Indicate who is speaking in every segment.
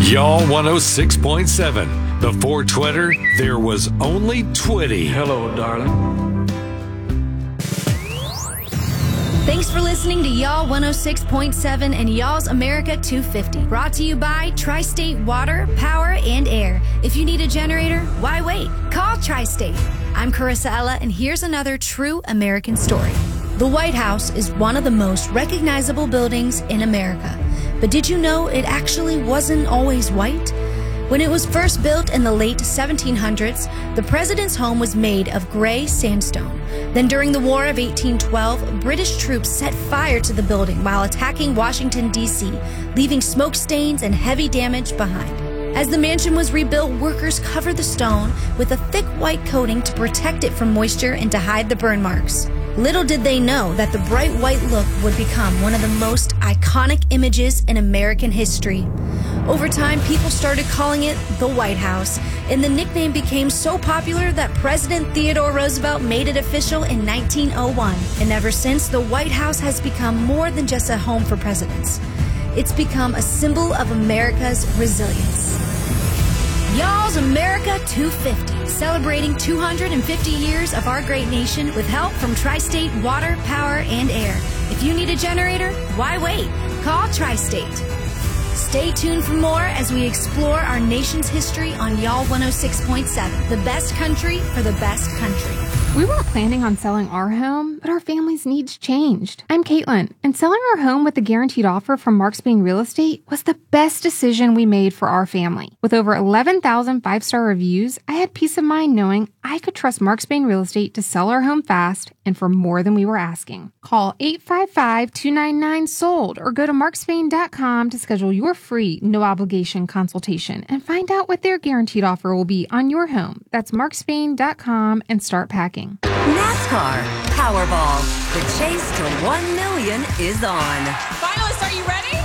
Speaker 1: Y'all 106.7. Before Twitter, there was only Twitty.
Speaker 2: Hello, darling.
Speaker 3: Thanks for listening to Y'all 106.7 and Y'all's America 250. Brought to you by Tri-State Water, Power, and Air. If you need a generator, why wait? Call Tri-State. I'm Carissa Ella, and here's another true American story. The White House is one of the most recognizable buildings in America. But did you know it actually wasn't always white? When it was first built in the late 1700s, the president's home was made of gray sandstone. Then during the War of 1812, British troops set fire to the building while attacking Washington, D.C., leaving smoke stains and heavy damage behind. As the mansion was rebuilt, workers covered the stone with a thick white coating to protect it from moisture and to hide the burn marks. Little did they know that the bright white look would become one of the most iconic images in American history. Over time, people started calling it the White House, and the nickname became so popular that President Theodore Roosevelt made it official in 1901. And ever since, the White House has become more than just a home for presidents. It's become a symbol of America's resilience. Y'all's America 250, celebrating 250 years of our great nation with help from Tri-State Water, Power, and Air. If you need a generator, why wait? Call Tri-State. Stay tuned for more as we explore our nation's history on Y'all 106.7, the best country for the best country.
Speaker 4: We weren't planning on selling our home, but our family's needs changed. I'm Caitlin, and selling our home with a guaranteed offer from Mark Spain Real Estate was the best decision we made for our family. With over 11,000 five-star reviews, I had peace of mind knowing I could trust Mark Spain Real Estate to sell our home fast and for more than we were asking. Call 855-299-SOLD or go to markspain.com to schedule your free, no-obligation consultation and find out what their guaranteed offer will be on your home. That's markspain.com and start packing.
Speaker 5: NASCAR Powerball. The chase to 1 million is on.
Speaker 6: Finalists, are you ready?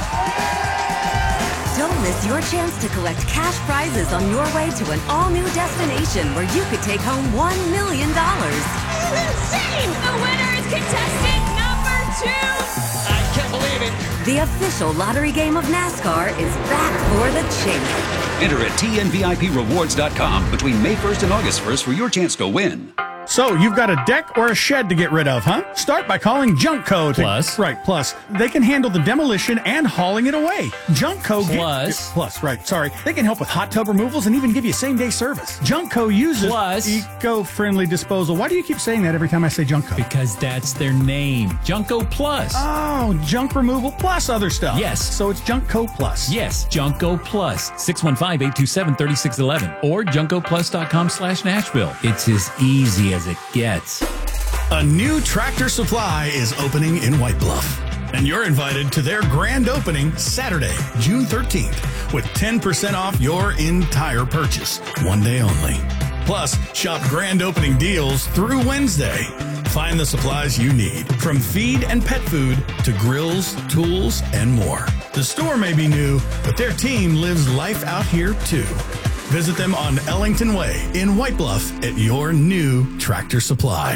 Speaker 5: Don't miss your chance to collect cash prizes on your way to an all-new destination where you could take home $1 million.
Speaker 6: This is insane! The winner is contestant number 2!
Speaker 2: I can't believe it.
Speaker 5: The official lottery game of NASCAR is back for the chase.
Speaker 7: Enter at TNVIPrewards.com between May 1st and August 1st for your chance to win.
Speaker 8: So, you've got a deck or a shed to get rid of, huh? Start by calling Junkco. Plus. They can handle the demolition and hauling it away. Junkco. Sorry. They can help with hot tub removals and even give you same-day service. Junkco uses eco-friendly disposal. Why do you keep saying that every time I say Junkco?
Speaker 9: Because that's their name. Junkco Plus.
Speaker 8: Oh, junk removal plus other stuff.
Speaker 9: Yes.
Speaker 8: So it's Junkco Plus.
Speaker 9: Yes, Junkco Plus. 615-827-3611 or JunkcoPlus.com/Nashville. It's as easy as it gets.
Speaker 8: A new Tractor Supply is opening in White Bluff, and you're invited to their grand opening Saturday, June 13th, with 10% off your entire purchase, one day only. Plus, shop grand opening deals through Wednesday. Find the supplies you need, from feed and pet food to grills, tools, and more. The store may be new, but their team lives life out here too. Visit them on Ellington Way in White Bluff at your new Tractor Supply.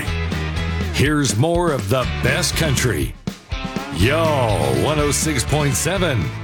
Speaker 1: Here's more of the best country. Y'all 106.7.